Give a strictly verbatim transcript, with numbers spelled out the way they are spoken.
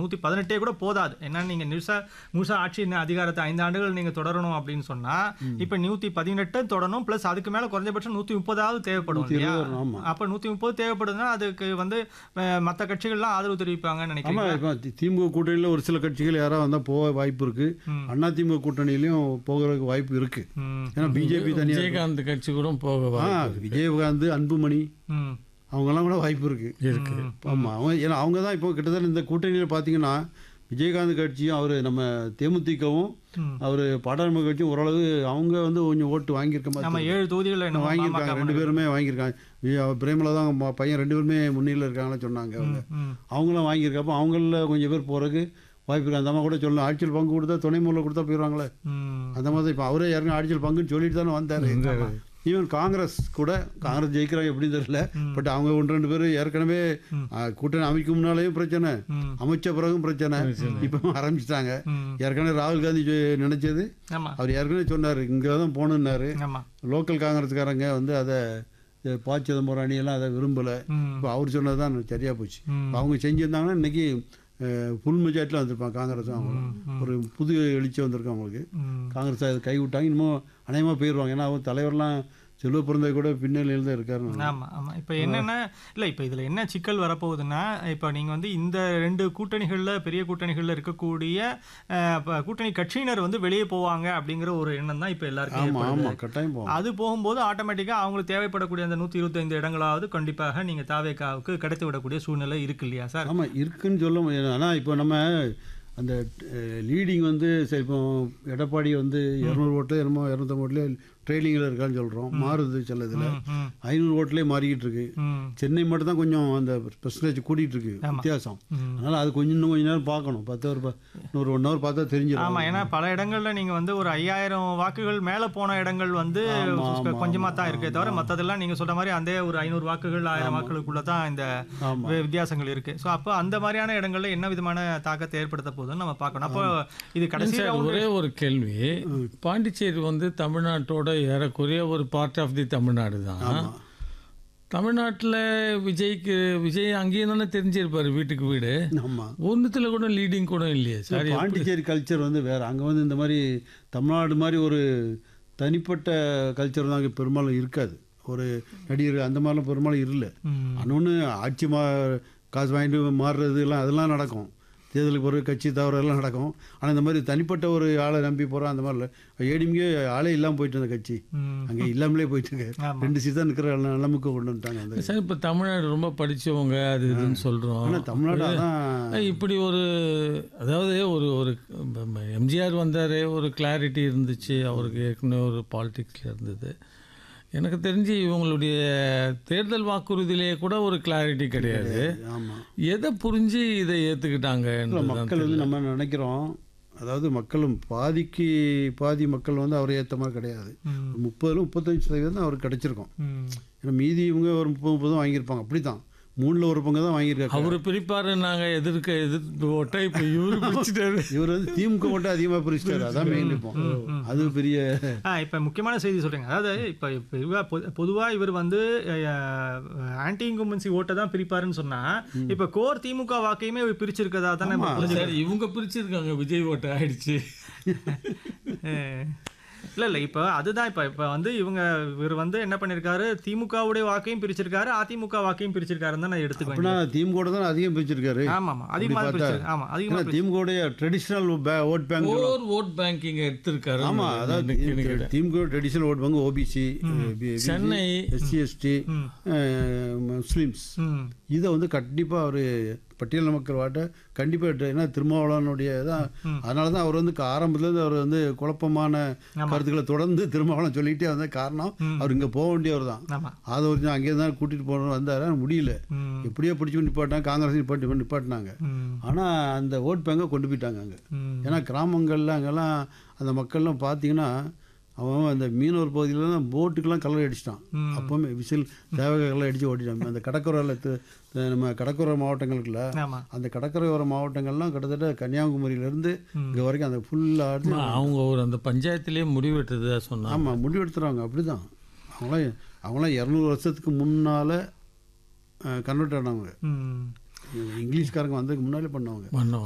நூற்றி பதினெட்டே கூட போதாது. ஏன்னா நீங்கள் நியூஸா முழுசா ஆட்சி அதிகாரத்தை ஐந்து ஆண்டுகள் நீங்கள் தொடரணும் அப்படின்னு சொன்னால் இப்போ நூற்றி பதினெட்டு தொடரணும், ப்ளஸ் அதுக்கு மேலே குறைஞ்சபட்சம் நூற்றி முப்பதாவது தேவைப்படும் இல்லையா? அப்போ நூற்றி முப்பது தேவைப்படுதுன்னா அதுக்கு வந்து மற்ற கட்சிகள்லாம் ஆதரவு தெரிவிப்பாங்கன்னு நினைக்கிறேன். இப்போ திமுக கூட்டணியில் ஒரு சில கட்சிகள் யாராவது வந்தால் போக வாய்ப்பு இருக்கு. அண்ணா திமுக கூட்டணியிலையும் போகிறதுக்கு வாய்ப்பு இருக்கு. ஏன்னா பிஜேபி தனியாக விஜயகாந்த் கட்சி கூட போக, விஜயகாந்த், அன்புமணி அவங்கெல்லாம் கூட வாய்ப்பு இருக்கு இருக்கு. ஆமாம், அவங்க ஏன்னா அவங்க தான் இப்போ கிட்டத்தட்ட இந்த கூட்டணியில் பார்த்தீங்கன்னா விஜயகாந்த் கட்சியும் அவர் நம்ம தேமுதிகவும் அவர் பாடாளுமன்ற கட்சியும் ஓரளவு அவங்க வந்து கொஞ்சம் ஓட்டு வாங்கியிருக்க மாதிரி ஏழு தொகுதிகளில் வாங்கியிருக்காங்க. ரெண்டு பேருமே வாங்கியிருக்காங்க. பிரேமலா தான் பையன் ரெண்டு பேருமே முன்னிலையில் இருக்காங்கன்னு சொன்னாங்க. அவங்க அவங்களாம் வாங்கியிருக்கப்போ அவங்கள கொஞ்சம் பேர் போகிறதுக்கு வாய்ப்பு இருக்கு. அந்த மாதிரி கூட சொல்லலாம், ஆட்சியில் பங்கு கொடுத்தா துணை முதல்ல கொடுத்தா போயிடுவாங்களே அந்த மாதிரி. இப்போ அவரே யாருங்க ஆட்சியில் பங்குன்னு சொல்லிட்டு தானே வந்தார். ஈவன் காங்கிரஸ் கூட, காங்கிரஸ் ஜெயிக்கிறாங்க எப்படின்னு தெரியல, பட் அவங்க ஒன்று ரெண்டு பேர் ஏற்கனவே கூட்டணி அமைக்கும் முன்னாலேயும் பிரச்சனை, அமைச்ச பிறகும் பிரச்சனை, இப்போ ஆரம்பிச்சிட்டாங்க. ஏற்கனவே ராகுல் காந்தி நினைச்சது அவர் ஏற்கனவே சொன்னார் இங்கே தான் போகணுன்னாரு. லோக்கல் காங்கிரஸ்காரங்க வந்து அதை ப. சிதம்பரம் அணியெல்லாம் அதை விரும்பலை. இப்போ அவர் சொன்னது தான் சரியாக போச்சு. அவங்க செஞ்சுருந்தாங்கன்னா இன்னைக்கு ஃபுல் மெஜாரிட்டியில் வந்திருப்பாங்க காங்கிரஸ். அவங்க ஒரு புது எழுச்சி வந்திருக்கு அவங்களுக்கு. காங்கிரஸ் அதை கைவிட்டாங்க, இன்னமும் அநேகமாக போயிடுவாங்க. ஏன்னா அவங்க தலைவர்லாம் செல்வ பிறந்த கூட பின்னணியில் தான் இருக்காரு. ஆமாம் ஆமாம். இப்போ என்னென்னா இல்லை, இப்போ இதில் என்ன சிக்கல் வரப்போகுதுன்னா, இப்போ நீங்கள் வந்து இந்த ரெண்டு கூட்டணிகளில் பெரிய கூட்டணிகளில் இருக்கக்கூடிய கூட்டணி கட்சியினர் வந்து வெளியே போவாங்க அப்படிங்கிற ஒரு எண்ணம் தான் இப்போ எல்லாருக்கும் கட்டாயம் போகும். அது போகும்போது ஆட்டோமேட்டிக்காக அவங்களுக்கு தேவைப்படக்கூடிய அந்த நூற்றி இருபத்தைந்து இடங்களாவது கண்டிப்பாக நீங்கள் தாவேகாவுக்கு கிடைத்து விடக்கூடிய சூழ்நிலை இருக்கு இல்லையா சார்? ஆமாம், இருக்குன்னு சொல்ல முடியாது. ஆனால் இப்போ நம்ம அந்த லீடிங் வந்து சரி, இப்போ எடப்பாடி வந்து இரநூறு ஓட்டில் என்னமோ இரநூத்தம்பது ஓட்டில் ட்ரெயிலிங்கில் இருக்கான்னு சொல்கிறோம், மாறுது சில இதில் ஐநூறு ஓட்டிலே மாறிக்கிட்டு இருக்கு. சென்னை மட்டும் தான் கொஞ்சம் அந்த பெர்சன்டேஜ் கூட்டிகிட்டு இருக்கு வித்தியாசம். அதனால் அது கொஞ்சம் இன்னும் கொஞ்சம் நேரம் பார்க்கணும், பத்து ஒரு ஒரு ஒன் ஹவர் பார்த்தா தெரிஞ்சிடும். ஆமாம், ஏன்னா பல இடங்களில் நீங்கள் வந்து ஒரு ஐயாயிரம் வாக்குகள் மேலே போன இடங்கள் வந்து கொஞ்சமாக தான் இருக்கே தவிர மற்றதெல்லாம் நீங்கள் சொல்கிற மாதிரி அந்த ஒரு ஐநூறு வாக்குகள் ஆயிரம் வாக்குகளுக்குள்ளே தான் இந்த வித்தியாசங்கள் இருக்குது. ஸோ அப்போ அந்த மாதிரியான இடங்களில் என்ன விதமான தாக்கத்தை ஏற்படுத்த போகுதுன்னு நம்ம பார்க்கணும். அப்போ இது கடைசி ஒரே ஒரு கேள்வி, பாண்டிச்சேரி வந்து தமிழ்நாட்டோட ஏறக்குறைய ஒரு பார்ட் ஆஃப் தி தமிழ்நாடு தான். தமிழ்நாட்டில் விஜய்க்கு விஜய் அங்கேயும் தானே தெரிஞ்சிருப்பாரு வீட்டுக்கு வீடு. ஒன்றுத்தில் கூட லீடிங் கூட இல்லையே சார். பாண்டிச்சேரி கல்ச்சர் வந்து வேறு. அங்கே வந்து இந்த மாதிரி தமிழ்நாடு மாதிரி ஒரு தனிப்பட்ட கல்ச்சர் தான் அங்கே பெரும்பாலும் இருக்காது. ஒரு நடிகர் அந்த மாதிரிலாம் பெரும்பாலும் இல்லை. அன்னொன்று ஆட்சி மா காசு வாங்கிட்டு மாறுறது எல்லாம் அதெல்லாம் நடக்கும், தேர்தலுக்கு பிறகு கட்சி தவறு எல்லாம் நடக்கும். ஆனால் இந்த மாதிரி தனிப்பட்ட ஒரு ஆளை நம்பி போகிறோம் அந்த மாதிரி இல்லை. ஏடிஎம்கே ஆளே இல்லாமல் போயிட்டு இருந்த கட்சி அங்கே இல்லாமலே போயிட்டு இருக்கு. ரெண்டு சீட் தான் இருக்கிற நிலைமைக்கு கொண்டு வந்துட்டாங்க. சார் இப்போ தமிழ்நாடு ரொம்ப படித்தவங்க அது இதுன்னு சொல்கிறோம். ஆனால் தமிழ்நாடு அதான் இப்படி ஒரு, அதாவது ஒரு ஒரு எம்ஜிஆர் வந்தார், ஒரு கிளாரிட்டி இருந்துச்சு அவருக்கு, ஏற்கனவே ஒரு பாலிடிக்ஸில் இருந்தது. எனக்கு தெரிஞ்சு இவங்களுடைய தேர்தல் வாக்குறுதியிலே கூட ஒரு கிளாரிட்டி கிடையாது. எதை புரிஞ்சு இதை ஏற்றுக்கிட்டாங்க மக்கள் வந்து நம்ம நினைக்கிறோம். அதாவது மக்களும் பாதிக்கு பாதி மக்கள் வந்து அவரை ஏற்ற மாதிரி கிடையாது. முப்பதுல முப்பத்தஞ்சு சதவீதம் தான் அவருக்கு கிடைச்சிருக்கும். ஏன்னா மீதி இவங்க ஒரு முப்பது முப்பதும் வாங்கியிருப்பாங்க. அப்படி தான் மூணுல ஒரு பங்கு தான் வாங்கியிருக்காங்க. அவர் பிரிப்பாரு, நாங்கள் எதிர்க்க எதிர்த்து ஓட்டை இப்போ இவரு பிரிச்சுட்டாரு. இவர் வந்து திமுக ஓட்டை அதிகமாக பிரிச்சுட்டாரு. அதான் மெயின். இப்போ அது பெரிய இப்போ முக்கியமான செய்தி சொல்கிறீங்க. அதாவது இப்போ இப்போ பொதுவாக இவர் வந்து ஆன்டி இன்கம்பன்சி ஓட்டை தான் பிரிப்பாருன்னு சொன்னால், இப்போ கோர் திமுக வாக்கையுமே பிரிச்சிருக்கதா தானே? இவங்க பிரிச்சிருக்காங்க, விஜய் ஓட்டை ஆயிடுச்சு. இல்லை இல்லை இப்போ அதுதான் இப்போ இப்போ வந்து இவங்க இவர் வந்து என்ன பண்ணியிருக்காரு, திமுகவுடைய வாக்கையும் பிரிச்சிருக்காரு, அதிமுக வாக்கையும் பிரிச்சிருக்காருன்னு தான் நான் எடுத்துக்கிறேன். திமுக தான் அதிகம் பிரிச்சிருக்காரு. ஆமாம் ஆமாம், அதிகமாக பிரிச்சிருக்காரு. ஆமாம், அதிகமாக திமுகவுடைய traditional vote bank vote banking எடுத்திருக்காரு. ஆமாம், அதாவது திமுக traditional vote bank OBC, Chennai, SC ST, Muslims, இதை வந்து கண்டிப்பாக அவர் பட்டியல் மக்கள் வாட்ட கண்டிப்பாக. ஏன்னா திருமாவளவனுடைய தான், அதனால தான் அவர் வந்து ஆரம்பத்துலேருந்து அவர் வந்து குழப்பமான கருத்துக்களை தொடர்ந்து திருமாவளவன் சொல்லிகிட்டே வந்த காரணம் அவர் இங்கே போக வேண்டியவர் தான். அதை ஒரு அங்கே தான் கூட்டிகிட்டு போகணும் வந்தார், முடியல. எப்படியோ பிடிச்சி நிப்பாட்டாங்க, காங்கிரஸ் நிப்பாட்டி நிப்பாட்டினாங்க. ஆனால் அந்த ஓட் பேங்கை கொண்டு போயிட்டாங்க அங்கே. ஏன்னா கிராமங்களில் அங்கெல்லாம் அந்த மக்கள்லாம் பார்த்தீங்கன்னா அவன் அந்த மீனவர் பகுதியில் தான் போட்டுக்கெல்லாம் கலர் அடிச்சிட்டான். அப்போவுமே விசில் தேவக கலர் அடித்து ஓட்டிட்டான். அந்த கடற்கரையில் நம்ம கடற்கரை மாவட்டங்களுக்குள்ள அந்த கடற்கரையோர மாவட்டங்கள்லாம் கிட்டத்தட்ட கன்னியாகுமரியிலேருந்து இங்கே வரைக்கும் அந்த ஃபுல்லாக அவங்க ஒரு அந்த பஞ்சாயத்துலேயே முடிவெடுத்ததாக சொன்னாங்க. ஆமாம், முடிவெடுத்துறாங்க. அப்படி தான் அவங்களாம் அவங்களாம் இரநூறு வருஷத்துக்கு முன்னால் கன்வெர்ட் ஆனவங்க. இங்கிலீஷ்காரங்க வந்ததுக்கு முன்னாலே பண்ணவங்க.